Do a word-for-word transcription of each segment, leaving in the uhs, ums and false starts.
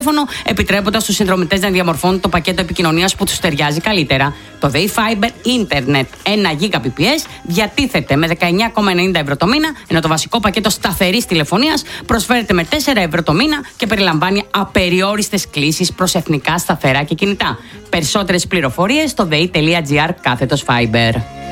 ραδιόφωνο, επιτρέποντας στους συνδρομητές να διαμορφώνουν το πακέτο επικοινωνίας που τους ταιριάζει καλύτερα. Το ΔΕΗ Fiber Internet ένα γίγαμπιτ περ σέκοντ διατίθεται με δεκαεννιά κόμμα ενενήντα ευρώ το μήνα, ενώ το βασικό πακέτο σταθερής τηλεφωνίας προσφέρεται με τέσσερα ευρώ το μήνα και περιλαμβάνει απεριόριστες κλήσεις προς εθνικά σταθερά και κινητά. Περισσότερες πληροφορίες στο dei.gr κάθετος Fiber.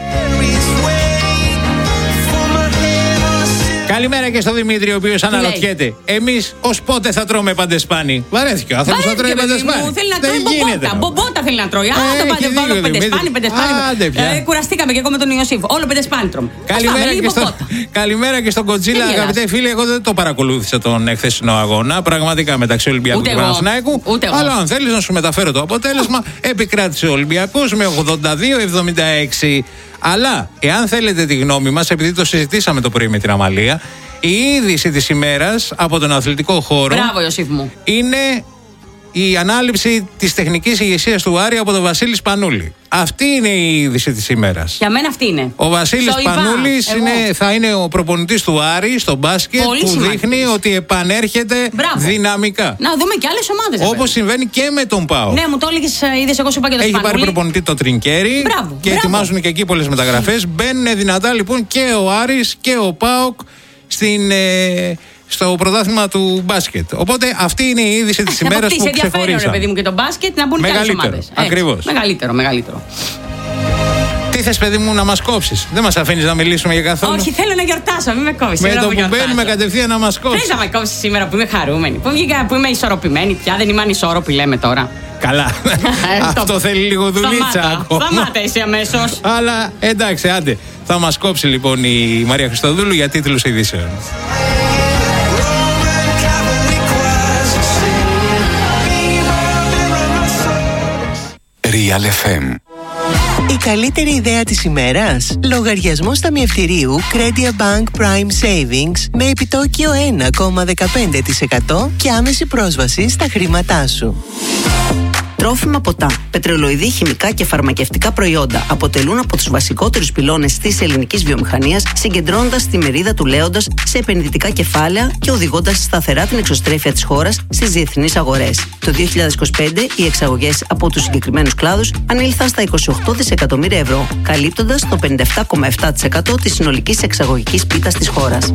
Καλημέρα και στο Δημήτρη, ο οποίος αναρωτιέται. Εμείς ως πότε θα τρώμε παντεσπάνι? Βαρέθηκε ο άνθρωπος να τρώει παντεσπάνι. Θέλει να τρώει μπομπότα. Μπομπότα θέλει να τρώει. Άντε πάντα όλο πεντεσπάνι, πεντεσπάνι. Κουραστήκαμε και εγώ με τον Ιωσήφ. Όλο πεντεσπάνι τρώμε. Καλημέρα και στον Κοντζίλα, αγαπητέ φίλε. Εγώ δεν το παρακολούθησα τον εχθεσινό αγώνα. Πραγματικά μεταξύ Ολυμπιακού και Παναθηναϊκού. Αλλά αν θέλεις να σου μεταφέρω το αποτέλεσμα, επικράτησε ο Ολυμπιακός με ογδόντα δύο εβδομήντα έξι. Αλλά, εάν θέλετε τη γνώμη μας, επειδή το συζητήσαμε το πρωί με την Αμαλία, η είδηση της ημέρας από τον αθλητικό χώρο. Μπράβο, Ιωσήφ μου. Είναι η ανάληψη της τεχνικής ηγεσίας του Άρη από τον Βασίλη Σπανούλη. Αυτή είναι η είδηση της ημέρας. Για μένα αυτή είναι. Ο Βασίλης Σπανούλης είναι, θα είναι ο προπονητής του Άρη στο μπάσκετ. Πολύ που σημαντικός. Δείχνει ότι επανέρχεται Μπράβο. δυναμικά. Να δούμε και άλλες ομάδες. Όπως συμβαίνει και με τον ΠΑΟ. Ναι, μου το έλεγες, είδες, εγώ σου είπα και το Έχει Σπανούλη. πάρει προπονητή το Τρινκέρι. Μπράβο. Και Μπράβο. ετοιμάζουν και εκεί πολλές μεταγραφές. Μπαίνουν δυνατά λοιπόν και ο Άρης και ο ΠΑΟΚ στην. Ε, στο πρωτάθλημα του μπάσκετ. Οπότε αυτή είναι η είδηση της ημέρας που ξεχωρίσαμε. Ενδιαφέρον, ρε παιδί μου, και το μπάσκετ να μπουν και άλλες ομάδες. Ακριβώς. Μεγαλύτερο, μεγαλύτερο. Τι θες, παιδί μου, να μας κόψεις? Δεν μας αφήνεις να μιλήσουμε για καθόλου. Όχι, θέλω να γιορτάσω, μην με κόβεις. Με το που μπαίνουμε κατευθείαν να μας κόψεις. Θες να με κόψεις σήμερα που είμαι χαρούμενη, που, βγήκα, που είμαι ισορροπημένη πια, δεν είμαι ανισόρροπη, λέμε τώρα. Καλά. Αυτό θέλει λίγο δουλίτσα ακόμα. Σταμάτα εσύ αμέσως. Αλλά εντάξει, άντε. Θα μας κόψει λοιπόν η Μαρία Χριστοδούλου για τίτλους ειδήσεων. Real εφ εμ. Η καλύτερη ιδέα της ημέρας? Λογαριασμός ταμιευτηρίου Credia Bank Prime Savings με επιτόκιο ένα κόμμα δεκαπέντε τοις εκατό και άμεση πρόσβαση στα χρήματά σου. Τρόφιμα, ποτά, πετρελοειδή, χημικά και φαρμακευτικά προϊόντα αποτελούν από τους βασικότερους πυλώνες της ελληνικής βιομηχανίας, συγκεντρώνοντας τη μερίδα του λέοντος σε επενδυτικά κεφάλαια και οδηγώντας σταθερά την εξωστρέφεια της χώρας στις διεθνείς αγορές. Το δύο χιλιάδες είκοσι πέντε οι εξαγωγές από τους συγκεκριμένους κλάδους ανήλθαν στα είκοσι οκτώ δισεκατομμύρια ευρώ, καλύπτοντας το πενήντα επτά κόμμα επτά τοις εκατό της συνολικής εξαγωγικής πίτας της χώρας.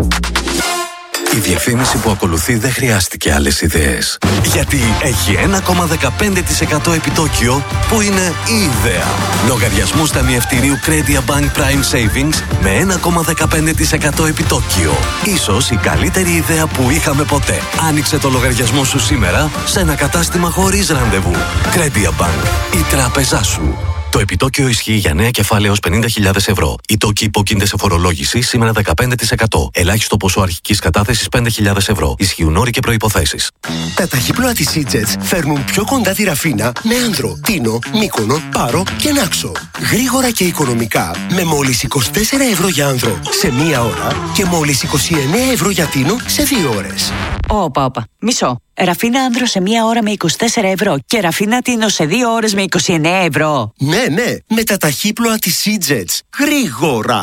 Η διαφήμιση που ακολουθεί δεν χρειάστηκε άλλες ιδέες. Γιατί έχει ένα κόμμα δεκαπέντε τοις εκατό επιτόκιο που είναι η ιδέα. Λογαριασμούς ταμιευτηρίου Credia Bank Prime Savings με ένα κόμμα δεκαπέντε τοις εκατό επιτόκιο. Ίσως η καλύτερη ιδέα που είχαμε ποτέ. Άνοιξε το λογαριασμό σου σήμερα σε ένα κατάστημα χωρίς ραντεβού. Credia Bank, η τράπεζά σου. Το επιτόκιο ισχύει για νέα κεφάλαια ως πενήντα χιλιάδες ευρώ. Οι τόκοι υπόκεινται σε φορολόγηση σήμερα δεκαπέντε τοις εκατό. Ελάχιστο ποσό αρχικής κατάθεσης πέντε χιλιάδες ευρώ. Ισχύουν όροι και προϋποθέσεις. Τα ταχύπλοα της Σίτζετς φέρνουν πιο κοντά τη Ραφίνα με Άνδρο, Τίνο, Μύκονο, Πάρο και Νάξο. Γρήγορα και οικονομικά με μόλις είκοσι τέσσερα ευρώ για Άνδρο σε μία ώρα και μόλις είκοσι εννέα ευρώ για Τίνο σε δύο ώρες. Όπα, όπα. Μισό. Ραφίνα Άνδρο σε μία ώρα με είκοσι τέσσερα ευρώ και Ραφίνα Τίνο σε δύο ώρες με είκοσι εννέα ευρώ. Ναι, ναι, με τα ταχύπλοα της Σίτζετς. Γρήγορα.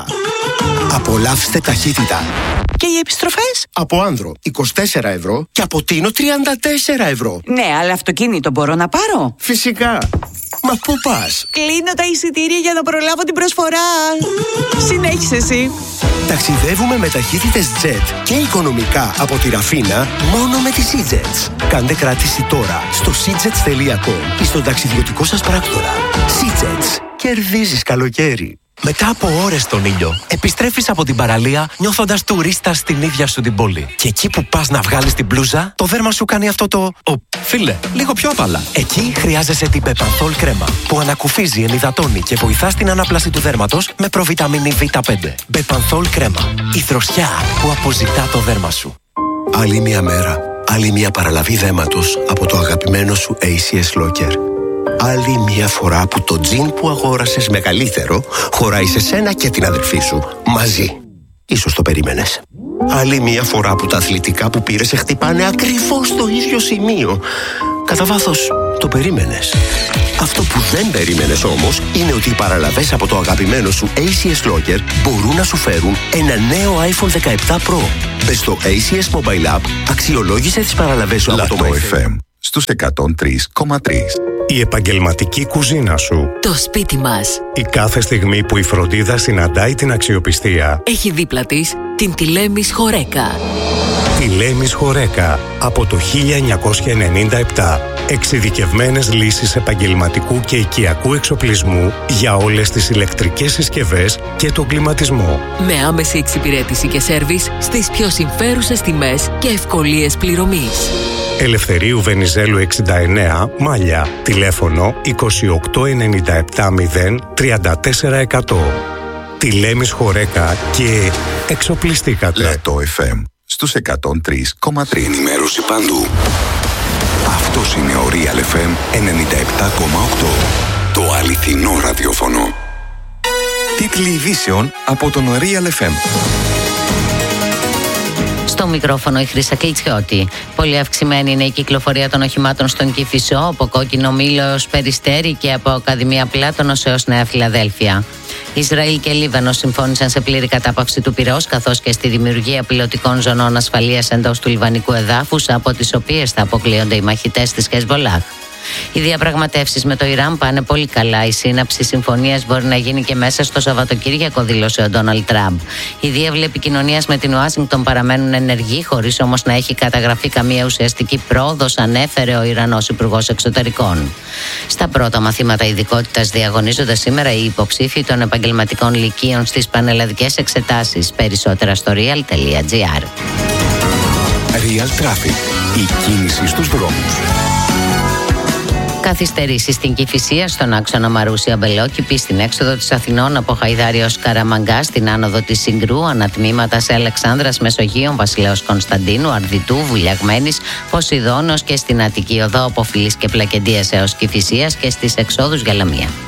Απολαύστε ταχύτητα. Και οι επιστροφές? Από Άνδρο είκοσι τέσσερα ευρώ και από Τίνο τριάντα τέσσερα ευρώ. Ναι, αλλά αυτοκίνητο μπορώ να πάρω? Φυσικά. Μα πού πας? Κλείνω τα εισιτήρια για να προλάβω την προσφορά. Συνέχισε εσύ. Ταξιδεύουμε με ταχύτητες Jet και οικονομικά από τη Ραφίνα μόνο με τη Σίτζετς. Κάντε κράτηση τώρα στο σίτζετς τελεία κομ ή στον ταξιδιωτικό σας πράκτορα. Σίτζετς. Κερδίζεις καλοκαίρι. Μετά από ώρες στον ήλιο, επιστρέφεις από την παραλία νιώθοντας τουρίστας στην ίδια σου την πόλη. Και εκεί που πας να βγάλεις την μπλούζα, το δέρμα σου κάνει αυτό το... Ο, φίλε, λίγο πιο απαλά. Εκεί χρειάζεσαι την Μπεπανθόλ κρέμα, που ανακουφίζει, ενυδατώνει και βοηθά στην ανάπλαση του δέρματος με προβιταμίνη βι πέντε. Μπεπανθόλ κρέμα. Η δροσιά που αποζητά το δέρμα σου. Άλλη μια μέρα, άλλη μια παραλαβή δέματος από το αγαπημένο σου έι σι ες Locker. Άλλη μια φορά που το τζιν που αγόρασες μεγαλύτερο χωράει σε σένα και την αδερφή σου μαζί. Ίσως το περίμενες. Άλλη μια φορά που τα αθλητικά που πήρες σε χτυπάνε ακριβώς στο ίδιο σημείο. Κατά βάθος το περίμενες. Αυτό που δεν περίμενες όμως είναι ότι οι παραλαβές από το αγαπημένο σου έι σι ες Locker μπορούν να σου φέρουν ένα νέο άιφον δεκαεπτά Pro. Μπες στο έι σι ες Mobile App, αξιολόγησε τις παραλαβές σου από το εφ εμ. στους εκατόν τρία κόμμα τρία. Η επαγγελματική κουζίνα σου. Το σπίτι μας. Η κάθε στιγμή που η φροντίδα συναντάει την αξιοπιστία. Έχει δίπλα της την Τηλέμις Χορέκα. Τηλέμις Χορέκα από το χίλια εννιακόσια ενενήντα επτά. Εξειδικευμένες λύσεις επαγγελματικού και οικιακού εξοπλισμού για όλες τις ηλεκτρικές συσκευές και τον κλιματισμό. Με άμεση εξυπηρέτηση και σέρβις στις πιο συμφέρουσες τιμές και ευκολίες πληρωμής. Ελευθερίου Βενιζέλου εξήντα εννέα, Μάλια. Τηλέφωνο είκοσι οκτώ ενενήντα επτά μηδέν τριάντα τέσσερα εκατό. Τηλέμις Χορέκα και εξοπλιστήκατε. Λετό εφ εμ στους εκατόν τρία κόμμα τρία. Ενημέρωση παντού. Αυτός είναι ο Real εφ εμ ενενήντα επτά κόμμα οκτώ. Το αληθινό ραδιόφωνο. Τίτλοι ειδήσεων από τον Real εφ εμ. Στο μικρόφωνο η Χρύσα Κλιτσιώτη. Πολύ αυξημένη είναι η κυκλοφορία των οχημάτων στον Κηφισό, από Κόκκινο Μήλο έως Περιστέρι και από Ακαδημία Πλάτωνος έως Νέα Φιλαδέλφια. Ισραήλ και Λίβανο συμφώνησαν σε πλήρη κατάπαυση του πυρός, καθώς και στη δημιουργία πιλωτικών ζωνών ασφαλείας εντός του λιβανικού εδάφους, από τις οποίες θα αποκλείονται οι μαχητές της Χεσμολάχ. Οι διαπραγματεύσεις με το Ιράν πάνε πολύ καλά. Η σύναψη συμφωνίας μπορεί να γίνει και μέσα στο Σαββατοκύριακο, δήλωσε ο Ντόναλντ Τραμπ. Οι διάβλοι επικοινωνίας με την Ουάσιγκτον παραμένουν ενεργοί, χωρίς όμως να έχει καταγραφεί καμία ουσιαστική πρόοδος, ανέφερε ο Ιρανός Υπουργός Εξωτερικών. Στα πρώτα μαθήματα ειδικότητας διαγωνίζονται σήμερα οι υποψήφοι των επαγγελματικών λυκείων στις πανελλαδικές εξετάσεις. Περισσότερα στο real τελεία gr. Real Traffic. Η κίνηση στους δρόμους. Καθυστερήσει στην Κηφισία, στον άξονα Μαρούσια Μπελόκηπη, στην έξοδο της Αθηνών από Χαϊδάρη ως Καραμαγκά, στην άνοδο της Συγκρού, ανατμήματα σε Αλεξάνδρας, Μεσογείων, Βασιλέως Κωνσταντίνου, Αρδιτού, Βουλιαγμένης, Ποσειδώνος και στην Αττική Οδό από Φυλής και Πλακεντίας έως Κηφισίας και στις εξόδους για Λαμία.